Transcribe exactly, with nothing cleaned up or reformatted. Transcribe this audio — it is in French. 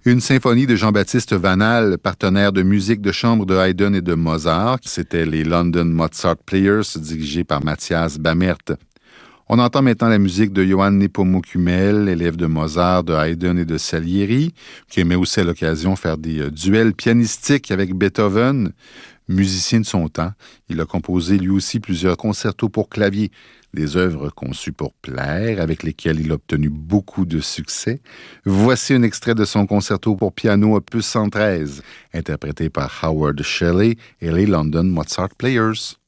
Une symphonie de Jean-Baptiste Vanal, partenaire de musique de chambre de Haydn et de Mozart. C'était les London Mozart Players, dirigés par Matthias Bamert. On entend maintenant la musique de Johann Nepomuk-Hummel, élève de Mozart, de Haydn et de Salieri, qui aimait aussi à l'occasion faire des euh, duels pianistiques avec Beethoven. Musicien de son temps, il a composé lui aussi plusieurs concertos pour clavier, des œuvres conçues pour plaire, avec lesquelles il a obtenu beaucoup de succès. Voici un extrait de son concerto pour piano opus cent treize, interprété par Howard Shelley et les London Mozart Players.